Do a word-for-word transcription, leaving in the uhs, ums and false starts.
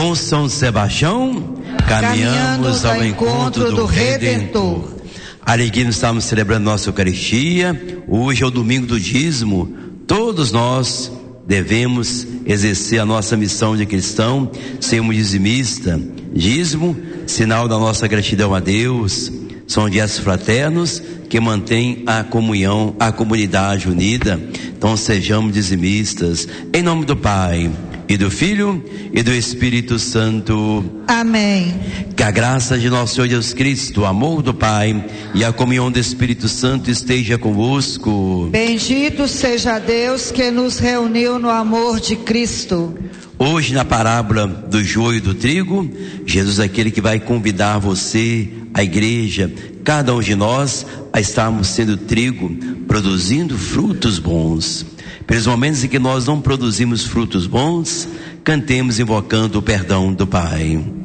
Com São Sebastião, caminhamos ao encontro do Redentor. Alegria, nós estamos celebrando nossa Eucaristia. Hoje é o domingo do dízimo. Todos nós devemos exercer a nossa missão de cristão, sermos dizimista. Dízimo, sinal da nossa gratidão a Deus. São gestos fraternos que mantêm a comunhão, a comunidade unida. Então sejamos dizimistas. Em nome do Pai, e do Filho, e do Espírito Santo. Amém. Que a graça de nosso Senhor Jesus Cristo, o amor do Pai e a comunhão do Espírito Santo esteja convosco. Bendito seja Deus que nos reuniu no amor de Cristo. Hoje, na parábola do joio e do trigo, Jesus é aquele que vai convidar você, a igreja, cada um de nós, a estarmos sendo trigo, produzindo frutos bons. Pelos momentos em que nós não produzimos frutos bons, cantemos invocando o perdão do Pai.